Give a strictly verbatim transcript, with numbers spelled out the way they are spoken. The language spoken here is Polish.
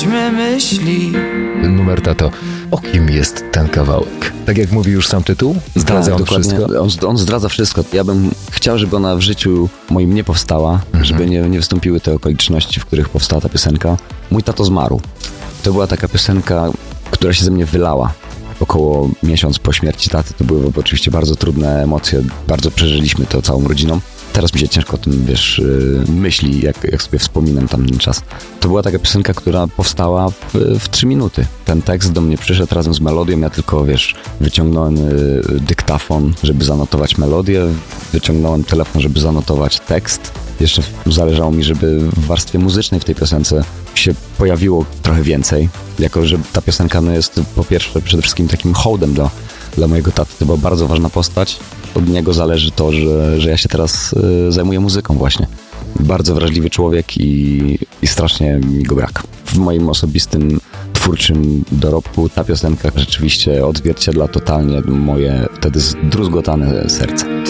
myśli. Numer tato, o kim jest ten kawałek? Tak jak mówi już sam tytuł? Zdradza tak, on wszystko? On, on zdradza wszystko. Ja bym chciał, żeby ona w życiu moim nie powstała, mhm. żeby nie, nie wystąpiły te okoliczności, w których powstała ta piosenka. Mój tato zmarł. To była taka piosenka, która się ze mnie wylała. Około miesiąc po śmierci taty. To były oczywiście bardzo trudne emocje. Bardzo przeżyliśmy to całą rodziną. Teraz mi się ciężko o tym, wiesz, myśli, jak, jak sobie wspominam tamten czas. To była taka piosenka, która powstała w, w trzy minuty. Ten tekst do mnie przyszedł razem z melodią. Ja tylko, wiesz, wyciągnąłem dyktafon, żeby zanotować melodię. Wyciągnąłem telefon, żeby zanotować tekst. Jeszcze zależało mi, żeby w warstwie muzycznej w tej piosence się pojawiło trochę więcej. Jako, że ta piosenka no, jest po pierwsze przede wszystkim takim hołdem dla, dla mojego taty. To była bardzo ważna postać. Od niego zależy to, że, że ja się teraz y, zajmuję muzyką właśnie. Bardzo wrażliwy człowiek i, i strasznie mi go brak. W moim osobistym, twórczym dorobku ta piosenka rzeczywiście odzwierciedla totalnie moje wtedy zdruzgotane serce.